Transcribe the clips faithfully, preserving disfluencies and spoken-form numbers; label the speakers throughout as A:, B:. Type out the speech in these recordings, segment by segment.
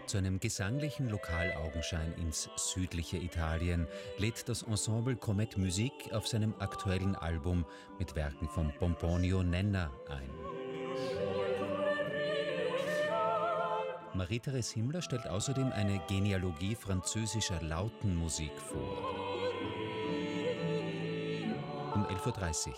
A: Zu einem gesanglichen Lokalaugenschein ins südliche Italien lädt das Ensemble Comet Musique auf seinem aktuellen Album mit Werken von Pomponio Nenna ein. Marie-Therese Himmler stellt außerdem eine Genealogie französischer Lautenmusik vor. Um elf Uhr dreißig.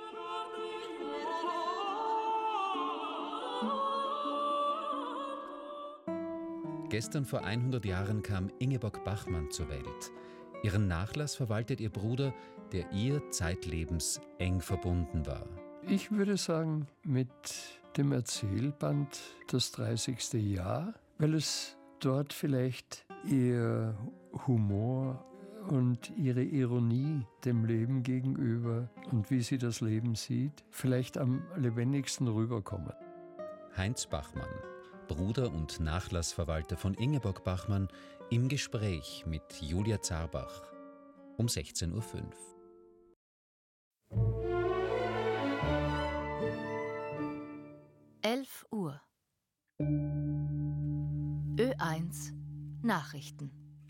A: Gestern vor hundert Jahren kam Ingeborg Bachmann zur Welt. Ihren Nachlass verwaltet ihr Bruder, der ihr zeitlebens eng verbunden war.
B: Ich würde sagen, mit dem Erzählband Das dreißigste Jahr, weil es dort vielleicht ihr Humor und ihre Ironie dem Leben gegenüber und wie sie das Leben sieht, vielleicht am lebendigsten rüberkommen.
A: Heinz Bachmann, Bruder und Nachlassverwalter von Ingeborg Bachmann, im Gespräch mit Julia Zarbach um sechzehn Uhr fünf.
C: elf Uhr. Ö eins Nachrichten.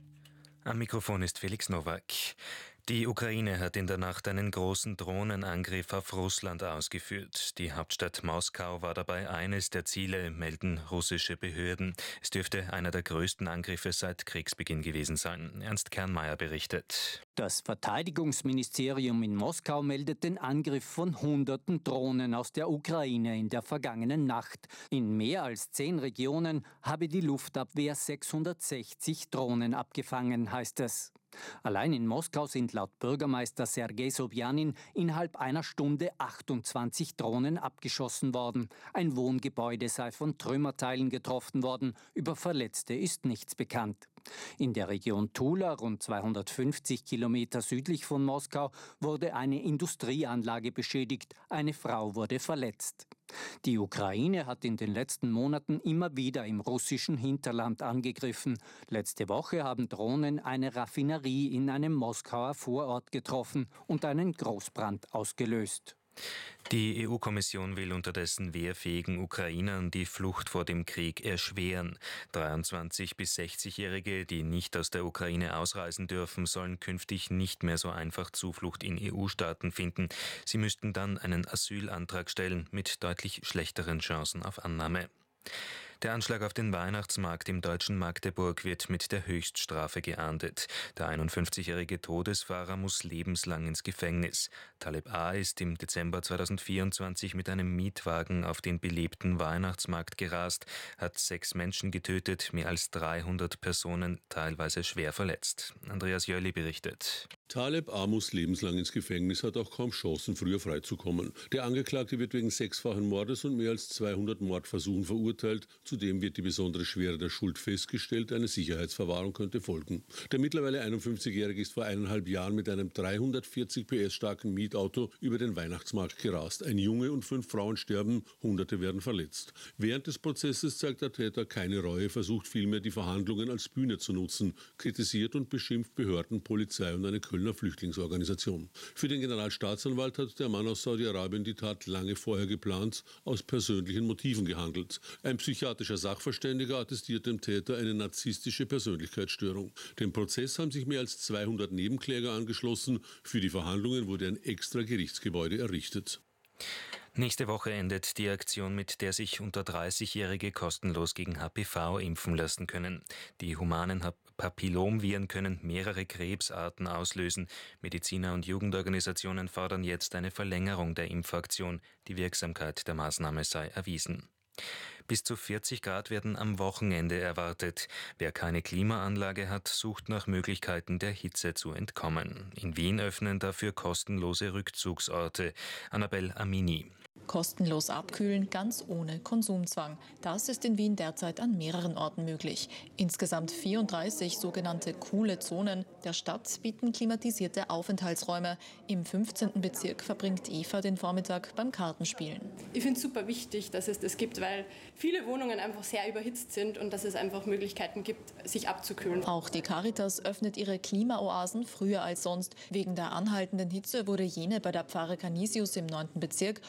D: Am Mikrofon ist Felix Nowak. Die Ukraine hat in der Nacht einen großen Drohnenangriff auf Russland ausgeführt. Die Hauptstadt Moskau war dabei eines der Ziele, melden russische Behörden. Es dürfte einer der größten Angriffe seit Kriegsbeginn gewesen sein. Ernst Kernmeier berichtet.
E: Das Verteidigungsministerium in Moskau meldet den Angriff von hunderten Drohnen aus der Ukraine in der vergangenen Nacht. In mehr als zehn Regionen habe die Luftabwehr sechshundertsechzig Drohnen abgefangen, heißt es. Allein in Moskau sind laut Bürgermeister Sergei Sobjanin innerhalb einer Stunde achtundzwanzig Drohnen abgeschossen worden. Ein Wohngebäude sei von Trümmerteilen getroffen worden. Über Verletzte ist nichts bekannt. In der Region Tula, rund zweihundertfünfzig Kilometer südlich von Moskau, wurde eine Industrieanlage beschädigt. Eine Frau wurde verletzt. Die Ukraine hat in den letzten Monaten immer wieder im russischen Hinterland angegriffen. Letzte Woche haben Drohnen eine Raffinerie in einem Moskauer Vorort getroffen und einen Großbrand ausgelöst.
D: Die E U-Kommission will unterdessen wehrfähigen Ukrainern die Flucht vor dem Krieg erschweren. dreiundzwanzig- bis sechzigjährige, die nicht aus der Ukraine ausreisen dürfen, sollen künftig nicht mehr so einfach Zuflucht in E U-Staaten finden. Sie müssten dann einen Asylantrag stellen mit deutlich schlechteren Chancen auf Annahme. Der Anschlag auf den Weihnachtsmarkt im deutschen Magdeburg wird mit der Höchststrafe geahndet. Der einundfünfzigjährige Todesfahrer muss lebenslang ins Gefängnis. Taleb A. ist im Dezember zweitausendvierundzwanzig mit einem Mietwagen auf den belebten Weihnachtsmarkt gerast, hat sechs Menschen getötet, mehr als dreihundert Personen teilweise schwer verletzt. Andreas Jölli berichtet.
F: Taleb A. muss lebenslang ins Gefängnis, hat auch kaum Chancen, früher freizukommen. Der Angeklagte wird wegen sechsfachen Mordes und mehr als zweihundert Mordversuchen verurteilt. Zudem wird die besondere Schwere der Schuld festgestellt. Eine Sicherheitsverwahrung könnte folgen. Der mittlerweile einundfünfzigjährige ist vor eineinhalb Jahren mit einem dreihundertvierzig P S starken Mietauto über den Weihnachtsmarkt gerast. Ein Junge und fünf Frauen sterben, Hunderte werden verletzt. Während des Prozesses zeigt der Täter keine Reue, versucht vielmehr die Verhandlungen als Bühne zu nutzen, kritisiert und beschimpft Behörden, Polizei und eine Kölner Flüchtlingsorganisation. Für den Generalstaatsanwalt hat der Mann aus Saudi-Arabien die Tat lange vorher geplant, aus persönlichen Motiven gehandelt. Ein psychiatrischer Sachverständiger attestiert dem Täter eine narzisstische Persönlichkeitsstörung. Dem Prozess haben sich mehr als zweihundert Nebenkläger angeschlossen. Für die Verhandlungen wurde ein extra Gerichtsgebäude errichtet.
D: Nächste Woche endet die Aktion, mit der sich unter dreißigjährige kostenlos gegen H P V impfen lassen können. Die humanen Papillomviren können mehrere Krebsarten auslösen. Mediziner und Jugendorganisationen fordern jetzt eine Verlängerung der Impfaktion. Die Wirksamkeit der Maßnahme sei erwiesen. Bis zu vierzig Grad werden am Wochenende erwartet. Wer keine Klimaanlage hat, sucht nach Möglichkeiten, der Hitze zu entkommen. In Wien öffnen dafür kostenlose Rückzugsorte. Annabelle Amini.
G: Kostenlos abkühlen, ganz ohne Konsumzwang. Das ist in Wien derzeit an mehreren Orten möglich. Insgesamt vierunddreißig sogenannte coole Zonen der Stadt bieten klimatisierte Aufenthaltsräume. Im fünfzehnten Bezirk verbringt Eva den Vormittag beim Kartenspielen.
H: Ich finde es super wichtig, dass es das gibt, weil viele Wohnungen einfach sehr überhitzt sind und dass es einfach Möglichkeiten gibt, sich abzukühlen.
G: Auch die Caritas öffnet ihre Klimaoasen früher als sonst. Wegen der anhaltenden Hitze wurde jene bei der Pfarre Canisius im neunten Bezirk heuer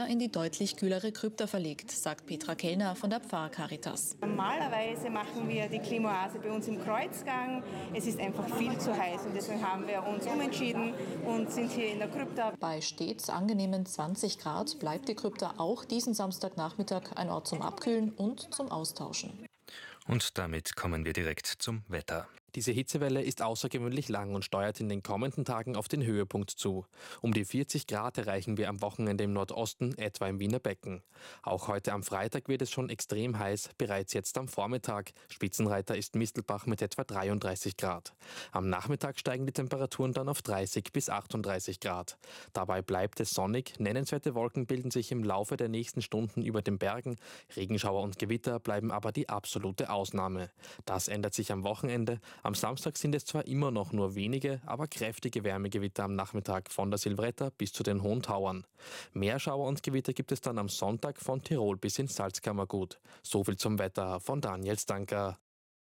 G: in die deutlich kühlere Krypta verlegt, sagt Petra Kellner von der Pfarrcaritas.
I: Normalerweise machen wir die Klimoase bei uns im Kreuzgang. Es ist einfach viel zu heiß und deswegen haben wir uns umentschieden und sind hier in der Krypta.
G: Bei stets angenehmen zwanzig Grad bleibt die Krypta auch diesen Samstagnachmittag ein Ort zum Abkühlen und zum Austauschen.
D: Und damit kommen wir direkt zum Wetter.
J: Diese Hitzewelle ist außergewöhnlich lang und steuert in den kommenden Tagen auf den Höhepunkt zu. Um die vierzig Grad erreichen wir am Wochenende im Nordosten, etwa im Wiener Becken. Auch heute am Freitag wird es schon extrem heiß, bereits jetzt am Vormittag. Spitzenreiter ist Mistelbach mit etwa dreiunddreißig Grad. Am Nachmittag steigen die Temperaturen dann auf dreißig bis achtunddreißig Grad. Dabei bleibt es sonnig, nennenswerte Wolken bilden sich im Laufe der nächsten Stunden über den Bergen. Regenschauer und Gewitter bleiben aber die absolute Ausnahme. Das ändert sich am Wochenende. Am Samstag sind es zwar immer noch nur wenige, aber kräftige Wärmegewitter am Nachmittag von der Silvretta bis zu den Hohen Tauern. Mehr Schauer und Gewitter gibt es dann am Sonntag von Tirol bis ins Salzkammergut. Soviel zum Wetter von Daniel Stanker.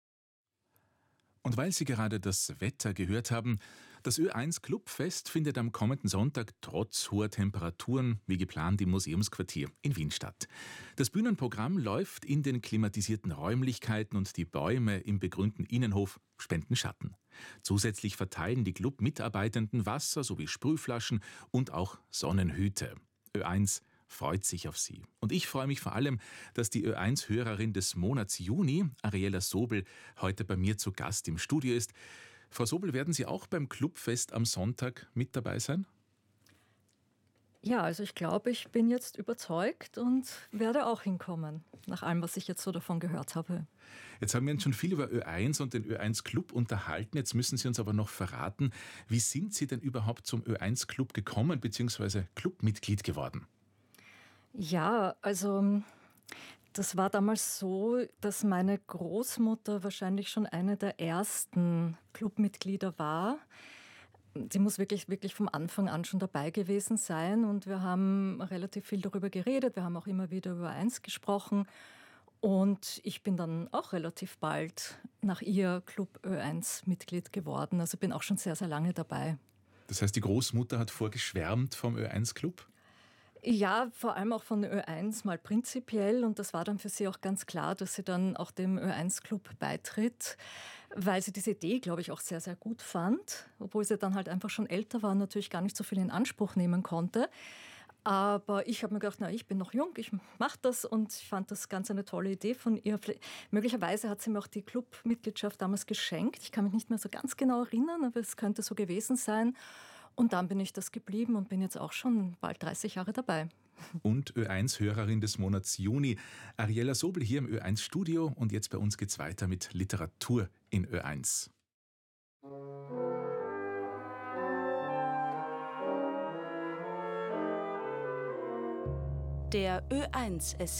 K: Und weil Sie gerade das Wetter gehört haben, das Ö eins Clubfest findet am kommenden Sonntag trotz hoher Temperaturen wie geplant im Museumsquartier in Wien statt. Das Bühnenprogramm läuft in den klimatisierten Räumlichkeiten und die Bäume im begrünten Innenhof spenden Schatten. Zusätzlich verteilen die Club-Mitarbeitenden Wasser sowie Sprühflaschen und auch Sonnenhüte. Ö eins freut sich auf Sie. Und ich freue mich vor allem, dass die Ö eins Hörerin des Monats Juni, Ariella Sobel, heute bei mir zu Gast im Studio ist. Frau Sobel, werden Sie auch beim Clubfest am Sonntag mit dabei sein?
L: Ja, also ich glaube, ich bin jetzt überzeugt und werde auch hinkommen, nach allem, was ich jetzt so davon gehört habe.
K: Jetzt haben wir uns schon viel über Ö eins und den Ö eins Club unterhalten. Jetzt müssen Sie uns aber noch verraten, wie sind Sie denn überhaupt zum Ö eins Club gekommen bzw. Clubmitglied geworden?
L: Ja, also das war damals so, dass meine Großmutter wahrscheinlich schon eine der ersten Clubmitglieder war. Sie muss wirklich, wirklich vom Anfang an schon dabei gewesen sein und wir haben relativ viel darüber geredet. Wir haben auch immer wieder über Ö eins gesprochen und ich bin dann auch relativ bald nach ihr Club Ö eins Mitglied geworden. Also bin auch schon sehr, sehr lange dabei.
K: Das heißt, die Großmutter hat vorgeschwärmt vom Ö eins Club?
L: Ja, vor allem auch von Ö eins mal prinzipiell und das war dann für sie auch ganz klar, dass sie dann auch dem Ö eins Club beitritt, weil sie diese Idee, glaube ich, auch sehr, sehr gut fand, obwohl sie dann halt einfach schon älter war und natürlich gar nicht so viel in Anspruch nehmen konnte. Aber ich habe mir gedacht, na, ich bin noch jung, ich mache das und ich fand das ganz eine tolle Idee von ihr. Möglicherweise hat sie mir auch die Clubmitgliedschaft damals geschenkt. Ich kann mich nicht mehr so ganz genau erinnern, aber es könnte so gewesen sein. Und dann bin ich das geblieben und bin jetzt auch schon bald dreißig Jahre dabei.
K: Und Ö eins Hörerin des Monats Juni, Ariella Sobel hier im Ö eins Studio. Und jetzt bei uns geht's weiter mit Literatur in Ö eins.
M: Der Ö eins